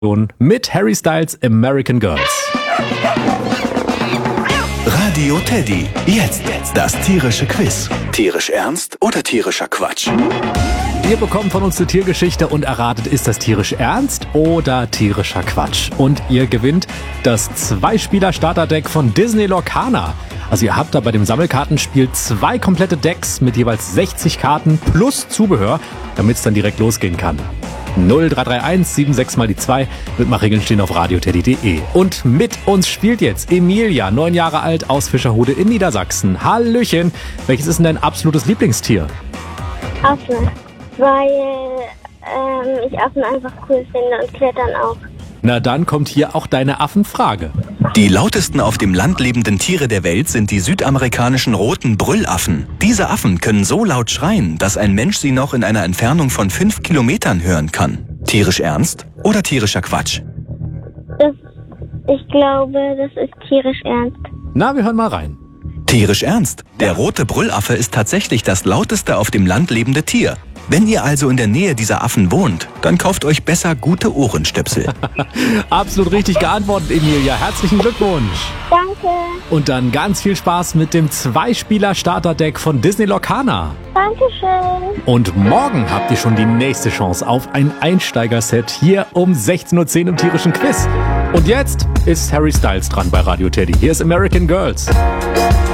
mit Harry Styles American Girls. Radio Teddy. Jetzt das tierische Quiz. Tierisch ernst oder tierischer Quatsch? Ihr bekommt von uns eine Tiergeschichte und erratet, ist das tierisch ernst oder tierischer Quatsch? Und ihr gewinnt das 2-Spieler-Starterdeck von Disney Lorcaner. Also ihr habt da bei dem Sammelkartenspiel 2 komplette Decks mit jeweils 60 Karten plus Zubehör, damit es dann direkt losgehen kann. 0331 76 mal die 2. Mitmachregeln stehen auf radioteddy.de. Und mit uns spielt jetzt Emilia, 9 Jahre alt, aus Fischerhude in Niedersachsen. Hallöchen. Welches ist denn dein absolutes Lieblingstier? Affe, weil ich Affen einfach cool finde und Klettern auch. Na dann kommt hier auch deine Affenfrage. Die lautesten auf dem Land lebenden Tiere der Welt sind die südamerikanischen roten Brüllaffen. Diese Affen können so laut schreien, dass ein Mensch sie noch in einer Entfernung von 5 Kilometern hören kann. Tierisch ernst oder tierischer Quatsch? Ich glaube, das ist tierisch ernst. Na, wir hören mal rein. Tierisch ernst. Der rote Brüllaffe ist tatsächlich das lauteste auf dem Land lebende Tier. Wenn ihr also in der Nähe dieser Affen wohnt, dann kauft euch besser gute Ohrenstöpsel. Absolut richtig geantwortet, Emilia. Herzlichen Glückwunsch. Danke. Und dann ganz viel Spaß mit dem 2-Spieler-Starterdeck von Disney Lorcaner. Dankeschön. Und morgen habt ihr schon die nächste Chance auf ein Einsteigerset hier um 16:10 Uhr im tierischen Quiz. Und jetzt ist Harry Styles dran bei Radio Teddy. Hier ist American Girls.